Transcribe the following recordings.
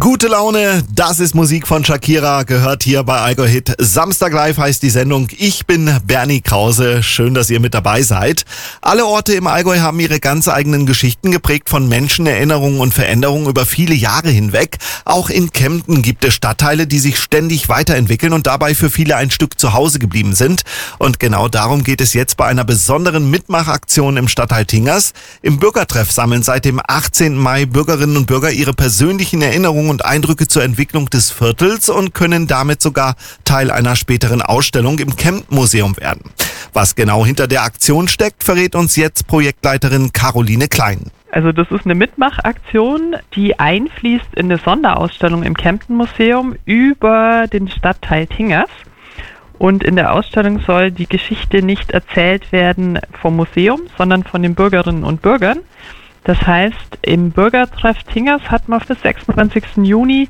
Gute Laune, das ist Musik von Shakira, gehört hier bei Allgäu Hit. Samstag Live heißt die Sendung. Ich bin Bernie Krause, schön, dass ihr mit dabei seid. Alle Orte im Allgäu haben ihre ganz eigenen Geschichten, geprägt von Menschen, Erinnerungen und Veränderungen über viele Jahre hinweg. Auch in Kempten gibt es Stadtteile, die sich ständig weiterentwickeln und dabei für viele ein Stück zu Hause geblieben sind. Und genau darum geht es jetzt bei einer besonderen Mitmachaktion im Stadtteil Tingers. Im Bürgertreff sammeln seit dem 18. Mai Bürgerinnen und Bürger ihre persönlichen Erinnerungen und Eindrücke zur Entwicklung des Viertels und können damit sogar Teil einer späteren Ausstellung im Kempten-Museum werden. Was genau hinter der Aktion steckt, verrät uns jetzt Projektleiterin Caroline Klein. Also das ist eine Mitmachaktion, die einfließt in eine Sonderausstellung im Kempten-Museum über den Stadtteil Tingers. Und in der Ausstellung soll die Geschichte nicht erzählt werden vom Museum, sondern von den Bürgerinnen und Bürgern. Das heißt, im Bürgertreff Tingers hat man bis 26. Juni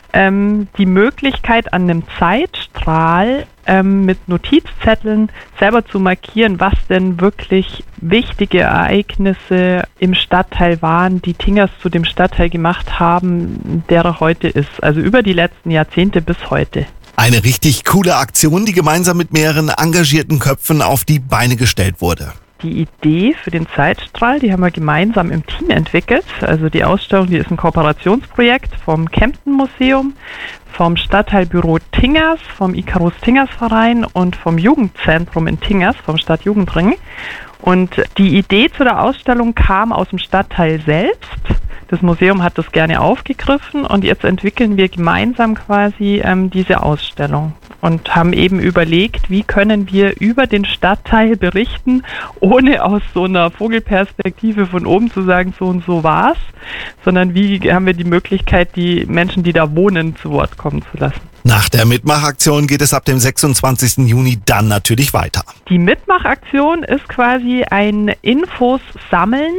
die Möglichkeit, an einem Zeitstrahl mit Notizzetteln selber zu markieren, was denn wirklich wichtige Ereignisse im Stadtteil waren, die Tingers zu dem Stadtteil gemacht haben, der er heute ist. Also über die letzten Jahrzehnte bis heute. Eine richtig coole Aktion, die gemeinsam mit mehreren engagierten Köpfen auf die Beine gestellt wurde. Die Idee für den Zeitstrahl, die haben wir gemeinsam im Team entwickelt. Also die Ausstellung, die ist ein Kooperationsprojekt vom Kempten-Museum, vom Stadtteilbüro Tingers, vom Icarus Tingers Verein und vom Jugendzentrum in Tingers, vom Stadtjugendring. Und die Idee zu der Ausstellung kam aus dem Stadtteil selbst. Das Museum hat das gerne aufgegriffen und jetzt entwickeln wir gemeinsam quasi diese Ausstellung und haben eben überlegt, wie können wir über den Stadtteil berichten, ohne aus so einer Vogelperspektive von oben zu sagen, so und so war's, sondern wie haben wir die Möglichkeit, die Menschen, die da wohnen, zu Wort kommen zu lassen. Nach der Mitmachaktion geht es ab dem 26. Juni dann natürlich weiter. Die Mitmachaktion ist quasi ein Infos sammeln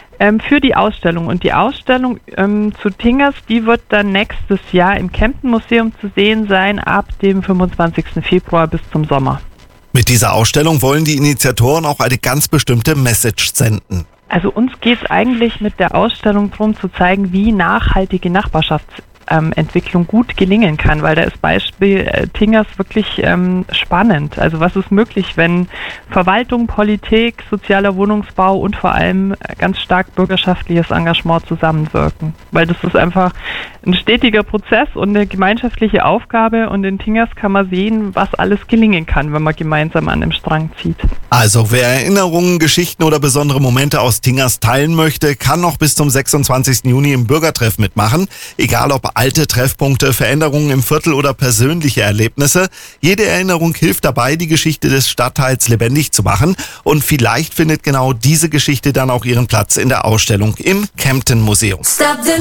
für die Ausstellung. Und die Ausstellung zu Tingers, die wird dann nächstes Jahr im Kempten-Museum zu sehen sein, ab dem 25. Februar bis zum Sommer. Mit dieser Ausstellung wollen die Initiatoren auch eine ganz bestimmte Message senden. Also uns geht es eigentlich mit der Ausstellung darum zu zeigen, wie nachhaltige Nachbarschaftsentwicklung gut gelingen kann, weil da ist Beispiel Tingers wirklich spannend. Also was ist möglich, wenn Verwaltung, Politik, sozialer Wohnungsbau und vor allem ganz stark bürgerschaftliches Engagement zusammenwirken. Weil das ist einfach ein stetiger Prozess und eine gemeinschaftliche Aufgabe und in Tingers kann man sehen, was alles gelingen kann, wenn man gemeinsam an einem Strang zieht. Also wer Erinnerungen, Geschichten oder besondere Momente aus Tingers teilen möchte, kann noch bis zum 26. Juni im Bürgertreff mitmachen. Egal ob alte Treffpunkte, Veränderungen im Viertel oder persönliche Erlebnisse. Jede Erinnerung hilft dabei, die Geschichte des Stadtteils lebendig zu machen. Und vielleicht findet genau diese Geschichte dann auch ihren Platz in der Ausstellung im Kempten-Museum.